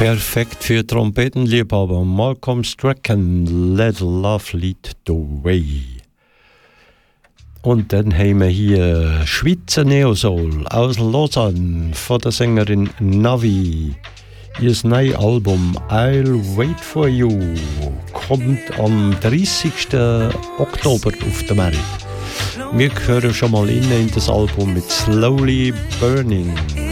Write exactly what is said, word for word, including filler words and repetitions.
Perfekt für Trompetenliebhaber. Malcolm Strachan, Let Love Lead the Way. Und dann haben wir hier Schweizer Neosoul aus Lausanne von der Sängerin Navi. Ihr neues Album I'll Wait For You kommt am dreißigsten Oktober auf den Markt. Wir hören schon mal rein in das Album mit Slowly Burning.